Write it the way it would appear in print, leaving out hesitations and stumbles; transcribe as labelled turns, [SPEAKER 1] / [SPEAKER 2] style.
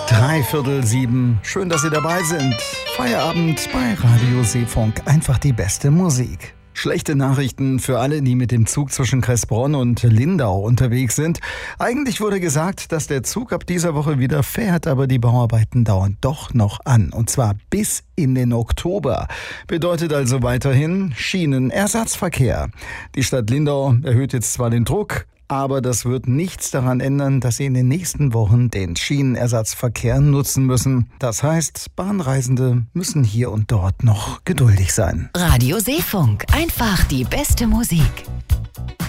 [SPEAKER 1] 6:45. Schön, dass Sie dabei sind. Feierabend bei Radio Seefunk. Einfach die beste Musik. Schlechte Nachrichten für alle, die mit dem Zug zwischen Kressbronn und Lindau unterwegs sind. Eigentlich wurde gesagt, dass der Zug ab dieser Woche wieder fährt, aber die Bauarbeiten dauern doch noch an. Und zwar bis in den Oktober. Bedeutet also weiterhin Schienenersatzverkehr. Die Stadt Lindau erhöht jetzt zwar den Druck, aber das wird nichts daran ändern, dass Sie in den nächsten Wochen den Schienenersatzverkehr nutzen müssen. Das heißt, Bahnreisende müssen hier und dort noch geduldig sein.
[SPEAKER 2] Radio Seefunk. Einfach die beste Musik.